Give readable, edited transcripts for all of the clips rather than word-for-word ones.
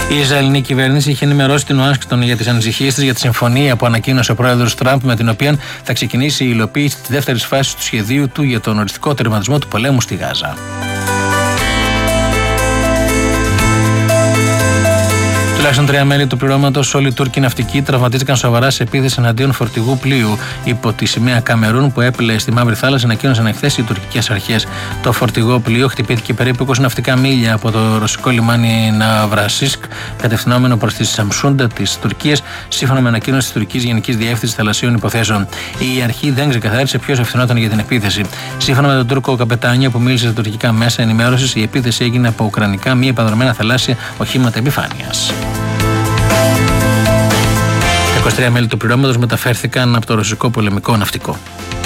Η Ισραηλινή κυβέρνηση είχε ενημερώσει την Ουάσιγκτον για τις ανησυχίες της για τη συμφωνία που ανακοίνωσε ο πρόεδρος Τραμπ, με την οποία θα ξεκινήσει η υλοποίηση της δεύτερης φάσης του σχεδίου του για τον οριστικό τερματισμό του πολέμου στη Γάζα. Τουλάχιστον 3 μέλη του πληρώματος, όλοι οι Τούρκοι ναυτικοί, τραυματίστηκαν σοβαρά σε επίθεση εναντίον φορτηγού πλοίου υπό τη σημαία Καμερούν που έπλεε στη Μαύρη Θάλασσα, ανακοίνωσαν εχθές οι τουρκικές αρχές. Το φορτηγό πλοίο χτυπήθηκε περίπου 20 ναυτικά μίλια από το ρωσικό λιμάνι Ναβρασίσκ, κατευθυνόμενο προς τη Σαμσούντα της Τουρκίας, σύμφωνα με ανακοίνωση της Τουρκικής Γενικής Διεύθυνσης Θαλασσίων Υποθέσεων. Η αρχή δεν ξεκαθάρισε ποιος ευθυνόταν για την επίθεση. Σύμφωνα με τον Τούρκο καπετάνιο που μίλησε στα τουρκικά μέσα ενημέρωσης, η επίθεση έγινε από ουκρανικά μη επανδρομένα θαλάσσια οχήματα επιφάνειας. 23 μέλη του πληρώματος μεταφέρθηκαν από το ρωσικό πολεμικό ναυτικό.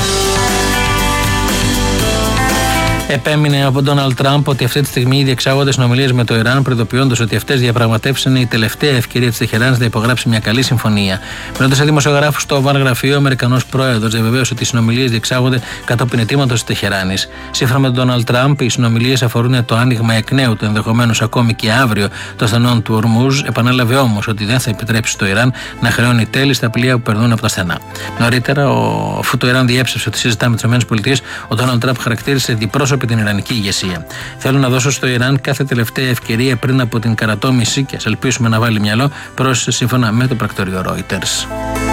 Επέμεινε από τον Ντόναλντ Τραμπ ότι αυτή τη στιγμή διεξάγονται συνομιλίες με το Ιράν, προειδοποιώντας ότι αυτές οι διαπραγματεύσεις είναι η τελευταία ευκαιρία της Τεχεράνης να υπογράψει μια καλή συμφωνία. Μιλώντας σε δημοσιογράφους στο Oval γραφείο, ο Αμερικανός πρόεδρος διαβεβαίωσε ότι οι συνομιλίες διεξάγονται κατόπιν αιτήματος της Τεχεράνης. Σύμφωνα με τον Ντόναλντ Τραμπ, οι συνομιλίες αφορούν το άνοιγμα εκ νέου του ενδεχομένως ακόμη και αύριο των στενών του Ορμούζ. Επανέλαβε όμως ότι δεν θα επιτρέψει στο Ιράν να χρεώνει τέλη στα πλοία που περνούν από τα στενά. Νωρίτερα, αφού το Ιράν διέψευσε ότι συζητά με τις ΗΠΑ, ο Ντόναλντ Τραμπ χαρακτήρισε αντιπρόσωπη την Ιρανική ηγεσία. Θέλω να δώσω στο Ιράν κάθε τελευταία ευκαιρία πριν από την καρατόμηση και ας ελπίσουμε να βάλει μυαλό, πρόσθεσε σύμφωνα με το πρακτορείο Reuters.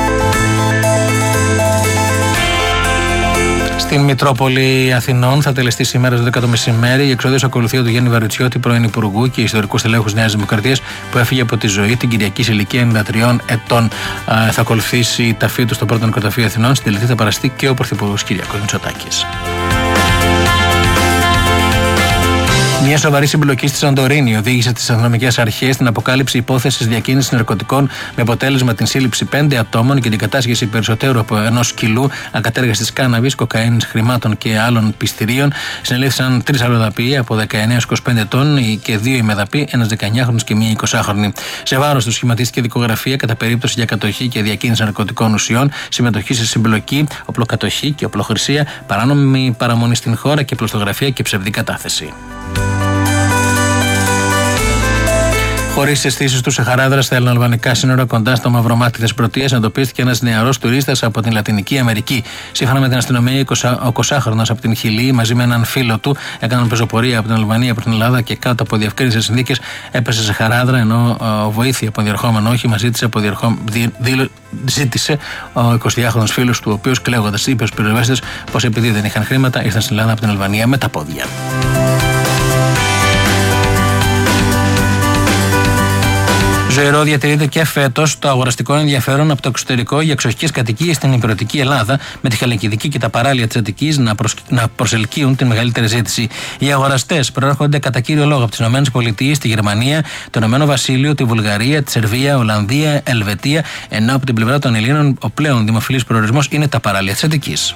Στην Μητρόπολη Αθηνών θα τελεστεί σήμερα στις 10 το μεσημέρι η εξοδίως ακολουθία του Γιάννη Βαρουτσιώτη, πρώην Υπουργού και ιστορικού στελέχους Νέας Δημοκρατίας, που έφυγε από τη ζωή την Κυριακή σε ηλικία 93 ετών. Θα ακολουθήσει η ταφή του στο πρώτο νοικοταφείο Αθηνών. Στην τελετή θα παραστεί και ο Πρωθυπουργός Κυριάκος Μητσοτάκης. Μια σοβαρή συμπλοκή στη Σαντορίνη οδήγησε τις αστυνομικές αρχές στην αποκάλυψη υπόθεσης διακίνησης ναρκωτικών, με αποτέλεσμα την σύλληψη 5 ατόμων και την κατάσχεση περισσότερου από 1 κιλού ακατέργαστης κάναβης, κοκαίνης, χρημάτων και άλλων πιστηρίων. Συνελήφθησαν 3 αλλοδαποί από 19-25 ετών και 2 ημεδαποί, ένας 19χρονος και μία 20χρονη. Σε βάρος του σχηματίστηκε δικογραφία κατά περίπτωση για κατοχή και διακίνηση ναρκωτικών ουσιών, συμμετοχή σε συμπλοκή, οπλοκατοχή και οπλοχρησία, παράνομη παραμονή στην χώρα και πλωστογραφία και ψευδή κατάθεση. Χωρίς αισθήσεις του, σε Χαράδρα, στα ελληνοαλβανικά σύνορα κοντά στο Μαυρομάτι Θεσπρωτείας, εντοπίστηκε ένας νεαρός τουρίστας από την Λατινική Αμερική. Σύμφωνα με την αστυνομία, ο 20χρονος από την Χιλή μαζί με έναν φίλο του έκαναν πεζοπορία από την Αλβανία προς την Ελλάδα και κάτω από διευκρίνησες συνθήκες έπεσε σε Χαράδρα, ενώ βοήθεια από διερχόμενο όχημα ζήτησε ο 22χρονος φίλος του, ο οποίος κλαίγοντας είπε στους πυροσβέστες πως επειδή δεν είχαν χρήματα ήρθαν στην Ελλάδα από την Αλβανία με τα πόδια. Ζωηρό διατηρείται και φέτος το αγοραστικό ενδιαφέρον από το εξωτερικό για εξοχικές κατοικίες στην ηπειρωτική Ελλάδα, με τη Χαλκιδική και τα παράλια της Αττικής να προσελκύουν την μεγαλύτερη ζήτηση. Οι αγοραστές προέρχονται κατά κύριο λόγο από τις ΗΠΑ, τη Γερμανία, το Ηνωμένο Βασίλειο, τη Βουλγαρία, τη Σερβία, Ολλανδία, Ελβετία, ενώ από την πλευρά των Ελλήνων ο πλέον δημοφιλής προορισμός είναι τα παράλια της Αττικής.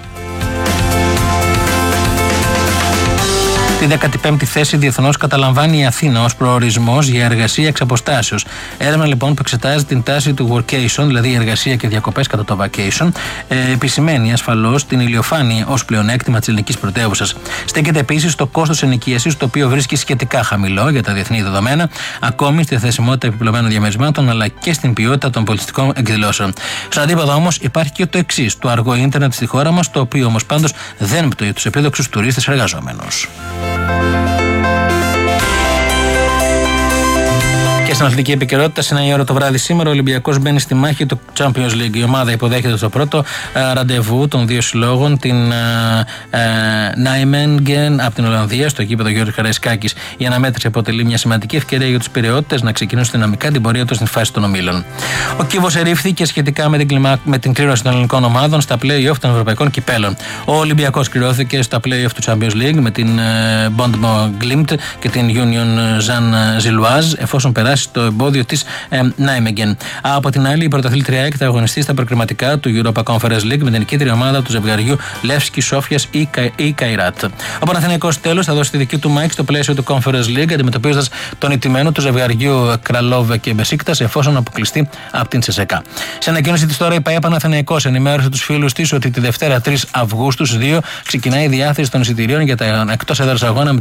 Την 15η θέση διεθνώς καταλαμβάνει η Αθήνα ως προορισμός για εργασία εξ αποστάσεως. Έρευνα λοιπόν που εξετάζει την τάση του workation, δηλαδή εργασία και διακοπές κατά το vacation, επισημαίνει ασφαλώς την ηλιοφάνεια ως πλεονέκτημα της ελληνικής πρωτεύουσας. Στέκεται επίσης το κόστος ενοικίασης, το οποίο βρίσκει σχετικά χαμηλό για τα διεθνή δεδομένα, ακόμη στη διαθεσιμότητα επιπλωμένων διαμερισμάτων αλλά και στην ποιότητα των πολιτιστικών εκδηλώσεων. Στον αντίποδο όμως υπάρχει και το εξής: το αργό ίντερνετ στη χώρα μας, το οποίο όμως πάντως δεν πτωεί τους επίδοξους τουρίστες εργαζόμενους. Και στην αθλητική επικαιρότητα, σε 9 ώρα το βράδυ σήμερα, ο Ολυμπιακός μπαίνει στη μάχη του Champions League. Η ομάδα υποδέχεται στο πρώτο ραντεβού των δύο συλλόγων την Nijmegen από την Ολλανδία, στο γήπεδο Γιώργης Καραϊσκάκης. Η αναμέτρηση αποτελεί μια σημαντική ευκαιρία για τους Πειραιώτες να ξεκινήσουν δυναμικά την πορεία τους στην φάση των ομίλων. Ο κύβος ερήφθηκε σχετικά με την κλήρωση των ελληνικών ομάδων στα play-off των ευρωπαϊκών κυπέλων. Ο Ολυμπιακός κληρώθηκε στα play-off του Champions League με την Bondmo Glimt και την Union Jean-Gilloise, εφόσον περάσει στο εμπόδιο της Nijmegen. Από την άλλη, η πρωταθλήτρια ΑΕΚ θα αγωνιστεί στα προκριματικά του Europa Conference League με την νικήτρια ομάδα του ζευγαριού Λεύσκη Σόφιας ή Καϊράτ. Ο Παναθηναϊκός τέλος θα δώσει τη δική του μάχη στο πλαίσιο του Conference League, αντιμετωπίζοντας τον ηττημένο του ζευγαριού Κραλόβε και Μπεσίκτας, εφόσον αποκλειστεί από την Τσεσεκά. Σε ανακοίνωση της τώρα, η ΠΑΕ Παναθηναϊκός ενημέρωσε τους φίλους της ότι τη Δευτέρα 3 Αυγούστου στις 2 ξεκινάει η διάθεση των εισιτηρίων για τα εκτός έδρας αγώνα